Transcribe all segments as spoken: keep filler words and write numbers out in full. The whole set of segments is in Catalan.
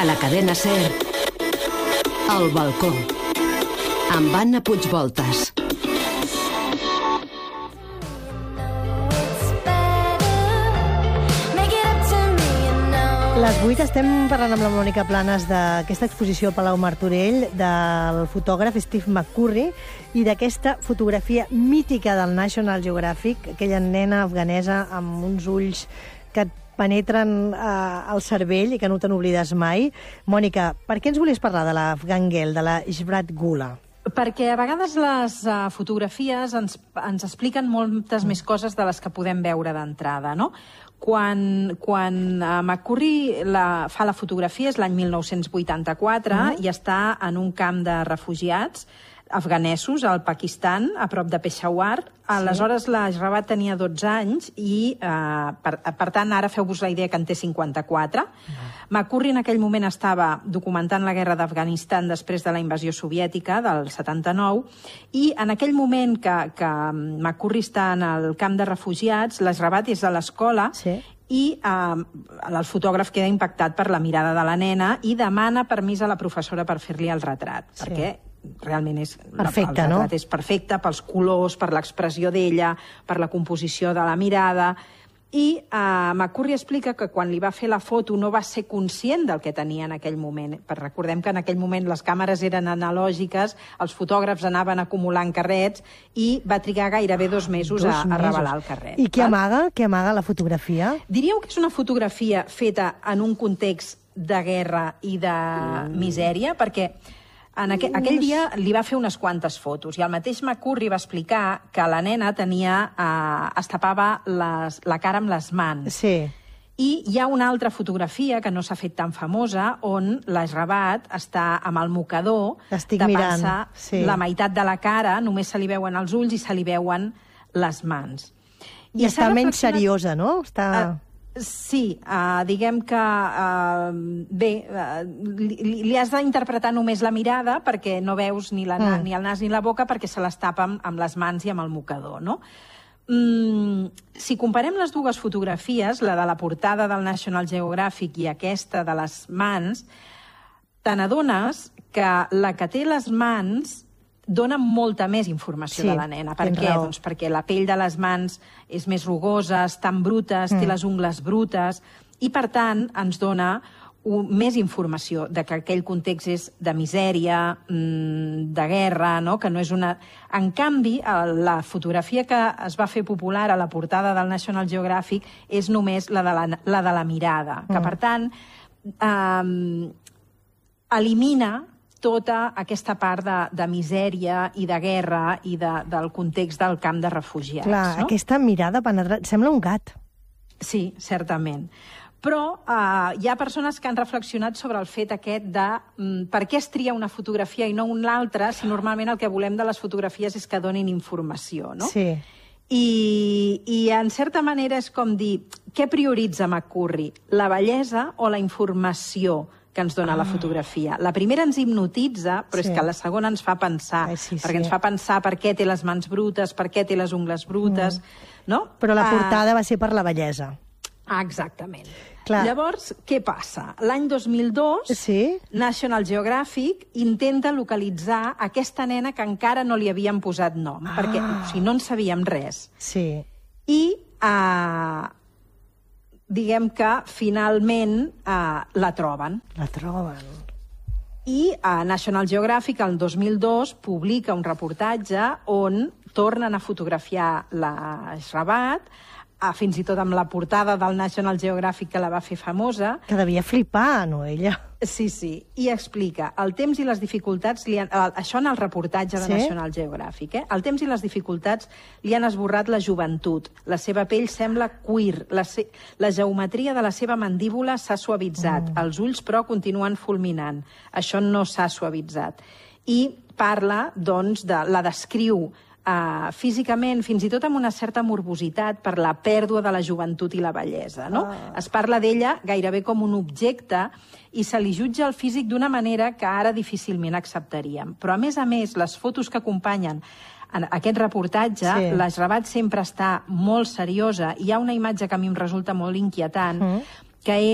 A la cadena SER, El balcó, amb Anna Puigvoltas. A les vuit estem parlant amb la Mònica Planes d'aquesta exposició al Palau Martorell del fotògraf Steve McCurry i d'aquesta fotografia mítica del National Geographic, aquella nena afganesa amb uns ulls que et penetren eh, al cervell i que no te n'oblides mai. Mònica, per què ens volies parlar de l'Afghan Girl, de la Shibrat Gula? Perquè a vegades les uh, fotografies ens, ens expliquen moltes més coses de les que podem veure d'entrada, no? Quan, quan uh, McCurry la, fa la fotografia és l'any mil nou-cents vuitanta-quatre uh-huh. i està en un camp de refugiats afganesos al Pakistan, a prop de Peshawar. Aleshores, sí. La Shrabat tenia dotze anys i, eh, per, per tant, ara feu-vos la idea que en té cinquanta-quatre. Uh-huh. McCurry en aquell moment estava documentant la guerra d'Afganistan després de la invasió soviètica del setanta-nou i en aquell moment que, que McCurry està en el camp de refugiats, la Shrabat és a l'escola sí. i eh, el fotògraf queda impactat per la mirada de la nena i demana permís a la professora per fer-li el retrat, sí. perquè realment és, perfecte, el retrat no? és perfecte pels colors, per l'expressió d'ella, per la composició de la mirada. I eh, McCurry explica que quan li va fer la foto no va ser conscient del que tenia en aquell moment. Però recordem que en aquell moment les càmeres eren analògiques, els fotògrafs anaven acumulant carrets i va trigar gairebé dos mesos, dos mesos. A, a revelar el carret. I què amaga? Què amaga la fotografia? Diríeu que és una fotografia feta en un context de guerra i de mm. misèria, perquè en aqu aquell dia li va fer unes quantes fotos i el mateix McCurry va explicar que la nena tenia, eh, es tapava les, la cara amb les mans. Sí. I hi ha una altra fotografia que no s'ha fet tan famosa on la Shrabat està amb el mocador tapant-se sí. la meitat de la cara, només se li veuen els ulls i se li veuen les mans. I, I està menys seriosa, no? Està... Uh, Sí, uh, diguem que, uh, bé, uh, li, li has d'interpretar només la mirada perquè no veus ni, la, mm. ni el nas ni la boca perquè se les tapa amb, amb les mans i amb el mocador, no? Mm, si comparem les dues fotografies, la de la portada del National Geographic i aquesta de les mans, te n'adones que la que té les mans dona molta més informació sí, de la nena. Per què? Doncs perquè la pell de les mans és més rugosa, estan brutes, mm. té les ungles brutes, i per tant ens dona un, més informació de que aquell context és de misèria, mmm, de guerra, no? Que no és una... En canvi, la fotografia que es va fer popular a la portada del National Geographic és només la de la, la, de la mirada, mm. que per tant eh, elimina tota aquesta part de, de misèria i de guerra i de, del context del camp de refugiats. Clar, no? Aquesta mirada penetrant... Sembla un gat. Sí, certament. Però eh, hi ha persones que han reflexionat sobre el fet aquest de mm, per què es tria una fotografia i no una altra si normalment el que volem de les fotografies és que donin informació, no? Sí. I, i en certa manera és com dir, què prioritza McCurry? La bellesa o la informació que ens dona ah. la fotografia? La primera ens hipnotitza, però sí. és que la segona ens fa pensar, Ai, sí, perquè sí. ens fa pensar per què té les mans brutes, per què té les ungles brutes, mm. no? Però la portada ah. va ser per la bellesa. Ah, exactament. Clar. Llavors, què passa? L'any dos mil dos, sí? National Geographic intenta localitzar aquesta nena que encara no li havien posat nom, ah. perquè o sigui, no en sabíem res. Sí. I uh, diguem que finalment uh, la troben. La troben. I a uh, National Geographic el dos mil dos publica un reportatge on tornen a fotografiar la Shrabat, uh, fins i tot amb la portada del National Geographic que la va fer famosa. Que devia flipar, no, ella? Sí, sí, i explica el temps i les dificultats, li han, això en el reportatge de sí? National Geographic, eh? El temps i les dificultats li han esborrat la joventut, la seva pell sembla cuir, la, se la geometria de la seva mandíbula s'ha suavitzat, mm. els ulls però continuen fulminant, això no s'ha suavitzat. I parla, doncs, de, la descriu Uh, físicament, fins i tot amb una certa morbositat per la pèrdua de la joventut i la bellesa, no? Ah. Es parla d'ella gairebé com un objecte i se li jutja el físic d'una manera que ara difícilment acceptaríem. Però, a més a més, les fotos que acompanyen en aquest reportatge, sí. la Shrabat sempre està molt seriosa. Hi ha una imatge que a mi em resulta molt inquietant, mm. que és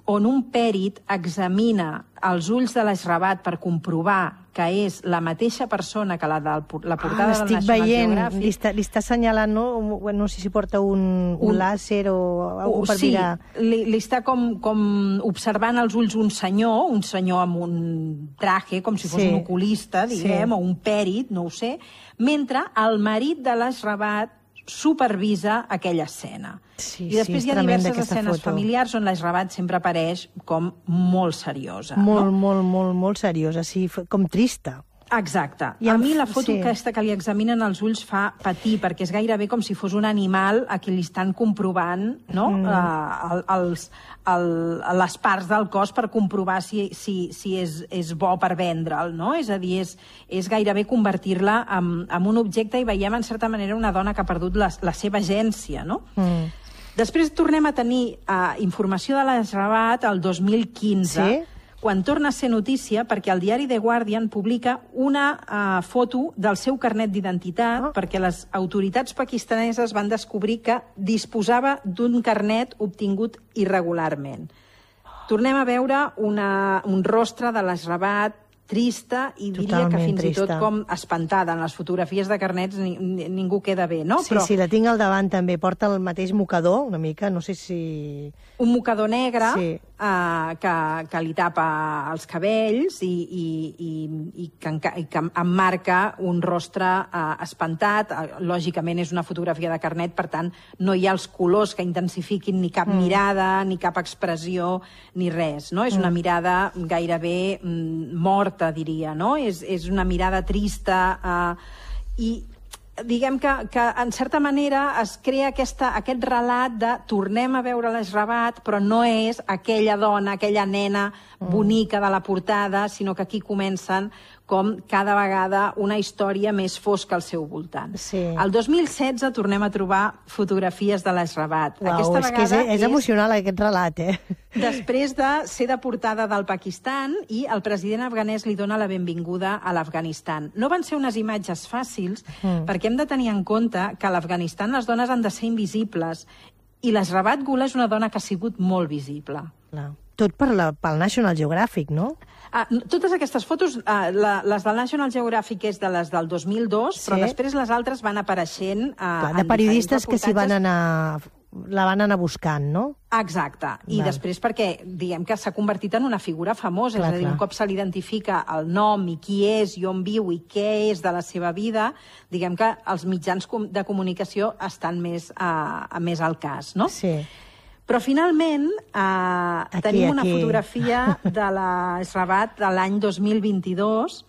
on un pèrit examina els ulls de l'Aixrabat per comprovar que és la mateixa persona que la de la portada ah, del National veient. Geographic. Li està, li està assenyalant, no? No sé si porta un, un, un làser o algú per sí, mirar. Sí, li, li està com, com observant els ulls un senyor, un senyor amb un traje, com si fos sí. un oculista, diguem, sí. o un pèrit, no ho sé, mentre el marit de l'Aixrabat supervisa aquella escena. Sí, I després sí, hi ha diverses escenes foto. familiars on l'Aixrabat sempre apareix com molt seriosa. Molt, no? molt, molt, molt seriosa, sí, com trista. Exacte. I a amb... mi la foto sí. aquesta que li examinen els ulls fa patir, perquè és gairebé com si fos un animal a qui li estan comprovant no? mm. uh, els, el, les parts del cos per comprovar si, si, si és, és bo per vendre'l. No? És a dir, és, és gairebé convertir-la en, en un objecte i veiem, en certa manera, una dona que ha perdut la, la seva agència. No? Mm. Després tornem a tenir uh, informació de l'Aixrabat el dos mil quinze, sí? quan torna a ser notícia perquè el diari The Guardian publica una uh, foto del seu carnet d'identitat oh. perquè les autoritats pakistaneses van descobrir que disposava d'un carnet obtingut irregularment. Tornem a veure una, un rostre de l'Aixrabat trista i diria Totalment que fins trista. i tot com espantada. En les fotografies de carnets ni, ni, ningú queda bé, no? Sí, Però... sí, la tinc al davant també. Porta el mateix mocador, una mica, no sé si... Un mocador negre sí. uh, que, que li tapa els cabells i, i, i, i, que, i que emmarca un rostre uh, espantat. Uh, lògicament és una fotografia de carnet, per tant, no hi ha els colors que intensifiquin ni cap mm. mirada, ni cap expressió, ni res, no? És una mm. mirada gairebé mm, morta, diria, no? És, és una mirada trista eh, i diguem que, que en certa manera es crea aquesta, aquest relat de tornem a veure l'Aixrabat, però no és aquella dona, aquella nena bonica de la portada, sinó que aquí comencen com cada vegada una història més fosca al seu voltant. Sí. El dos mil setze tornem a trobar fotografies de l'Aixrabat. Uau, Aquesta és vegada que és, és emocional aquest relat, eh? Després de ser deportada del Pakistan i el president afganès li dona la benvinguda a l'Afganistan. No van ser unes imatges fàcils, mm. perquè hem de tenir en compte que a l'Afganistan les dones han de ser invisibles i l'Aixrabat Gula és una dona que ha sigut molt visible. Clar. Tot per la, pel National Geographic, no? Ah, totes aquestes fotos, ah, la, les del National Geographic és de les del dos mil dos, sí. però després les altres van apareixent ah, Clar, de periodistes que s'hi van anar... la van anar buscant, no? Exacte. I Val. després perquè, diguem que s'ha convertit en una figura famosa, clar, és a dir, clar. un cop se l'identifica el nom i qui és, i on viu i què és de la seva vida, diguem que els mitjans de comunicació estan més, uh, més al cas, no? Sí. Però finalment uh, aquí, tenim una aquí. fotografia de l'Aixrabat de l'any dos mil vint-i-dos,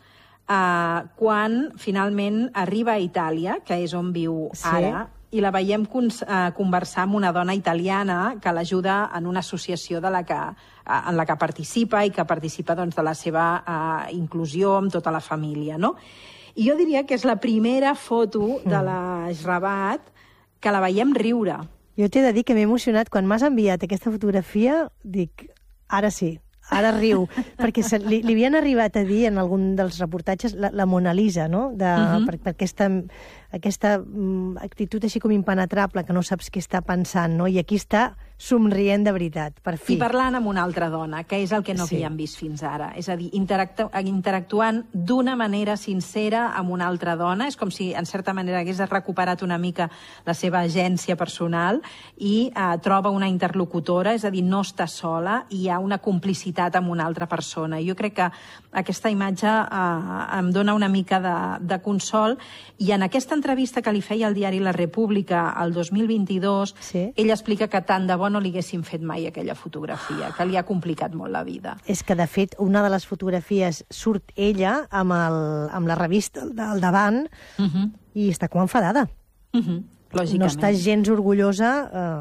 uh, quan finalment arriba a Itàlia, que és on viu sí. ara, i la veiem conversar amb una dona italiana que l'ajuda en una associació de la que, en la que participa i que participa doncs, de la seva uh, inclusió amb tota la família. No? I jo diria que és la primera foto de l'Aixrabat que la veiem riure. Jo t'he de dir que m'he emocionat. Quan m'has enviat aquesta fotografia, dic, ara sí, ara riu, perquè se, li, li havien arribat a dir en algun dels reportatges la, la Mona Lisa, no? De, uh-huh. per, per aquesta, aquesta um, actitud així com impenetrable, que no saps què està pensant, no? I aquí està somrient de veritat, per fi. I parlant amb una altra dona, que és el que no sí. havíem vist fins ara. És a dir, interactu interactuant d'una manera sincera amb una altra dona. És com si, en certa manera, hagués recuperat una mica la seva agència personal i eh, troba una interlocutora, és a dir, no està sola i hi ha una complicitat amb una altra persona. Jo crec que aquesta imatge eh, em dona una mica de, de consol, i en aquesta entrevista que li feia al diari La República el dos mil vint-i-dos, sí. ell explica que tant de bo no li haguessin fet mai aquella fotografia, que li ha complicat molt la vida. És que, de fet, una de les fotografies surt ella amb, el, amb la revista al davant uh -huh. i està com enfadada. Uh -huh. Lògicament. No està gens orgullosa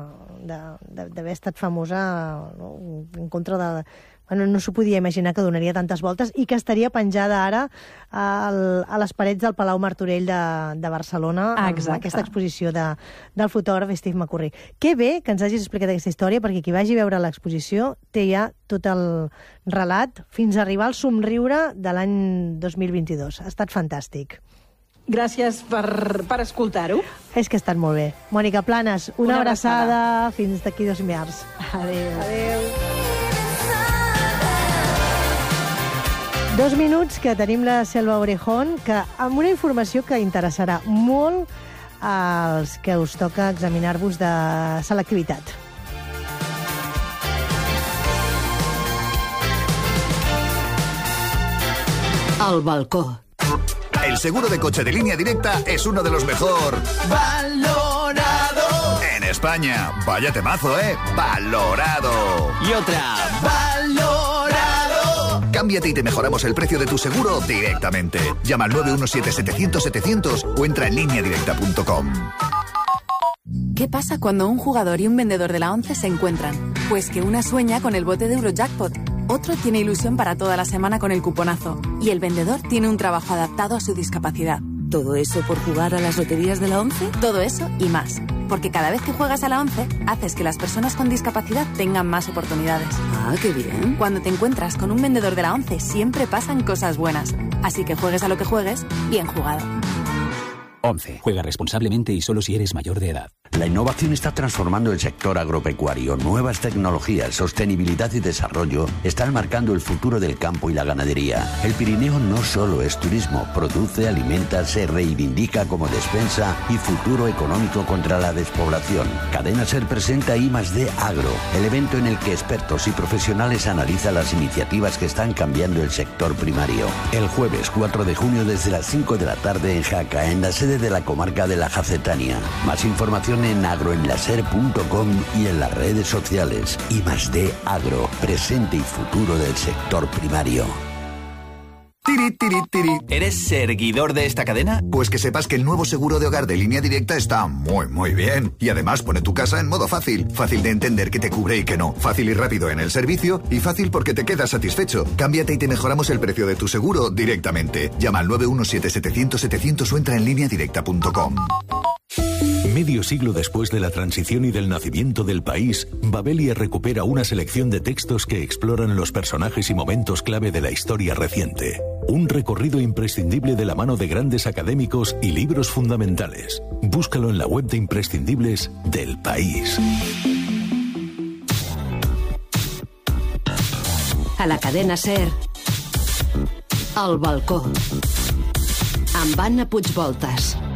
eh, d'haver estat famosa no, en contra de... Bueno, no s'ho podia imaginar que donaria tantes voltes i que estaria penjada ara al, a les parets del Palau Martorell de, de Barcelona amb Exacte. aquesta exposició de, del fotògraf Steve McCurry. Que bé que ens hagis explicat aquesta història, perquè qui vagi a veure l'exposició té ja tot el relat fins a arribar al somriure de l'any dos mil vint-i-dos. Ha estat fantàstic. Gràcies per, per escoltar-ho. És que ha estat molt bé. Mònica Planes, una, una abraçada. abraçada. Fins d'aquí dos mesos. Adéu. Adéu. Dos minuts que tenim la Selva Orejón, que amb una informació que interessarà molt als que us toca examinar-vos de selectivitat. Al balcó. El seguro de coche de Línea Directa es uno de los mejor valorado en España. Vaya temazo, ¿eh? Valorado. Y otra. Valorado. Cámbiate y te mejoramos el precio de tu seguro directamente. Llama al nueve uno siete setecientos setecientos o entra en línea directa punto com. ¿Qué pasa cuando un jugador y un vendedor de la ONCE se encuentran? Pues que una sueña con el bote de Eurojackpot, otro tiene ilusión para toda la semana con el cuponazo y el vendedor tiene un trabajo adaptado a su discapacidad. ¿Todo eso por jugar a las loterías de la ONCE? Todo eso y más. Porque cada vez que juegas a la ONCE, haces que las personas con discapacidad tengan más oportunidades. Ah, qué bien. Cuando te encuentras con un vendedor de la ONCE, siempre pasan cosas buenas. Así que juegues a lo que juegues, bien jugado. ONCE. Juega responsablemente y solo si eres mayor de edad. La innovación está transformando el sector agropecuario. Nuevas tecnologías, sostenibilidad y desarrollo están marcando el futuro del campo y la ganadería. El Pirineo no solo es turismo, produce, alimenta, se reivindica como despensa y futuro económico contra la despoblación. Cadena Ser presenta I más D Agro, el evento en el que expertos y profesionales analizan las iniciativas que están cambiando el sector primario. El jueves cuatro de junio desde las cinco de la tarde en Jaca, en la sede de la comarca de la Jacetania. Más información en agroenlaser punto com y en las redes sociales. I más D Agro, presente y futuro del sector primario. Tiri, tiri, tiri. ¿Eres seguidor de esta cadena? Pues que sepas que el nuevo seguro de hogar de Línea Directa está muy, muy bien. Y además pone tu casa en modo fácil. Fácil de entender que te cubre y que no. Fácil y rápido en el servicio. Y fácil porque te quedas satisfecho. Cámbiate y te mejoramos el precio de tu seguro directamente. Llama al nueve uno siete setecientos setecientos o entra en línea directa punto com. Medio siglo después de la transición y del nacimiento del país, Babelia recupera una selección de textos que exploran los personajes y momentos clave de la historia reciente. Un recorrido imprescindible de la mano de grandes académicos y libros fundamentales. Búscalo en la web de imprescindibles del país. A la cadena SER, Al balcó, amb Anna Puigvoltas.